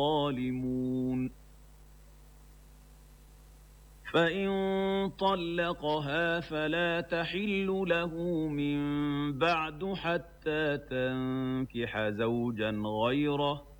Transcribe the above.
الظالمون فإن طلقها فلا تحل له من بعد حتى تنكح زوجا غيره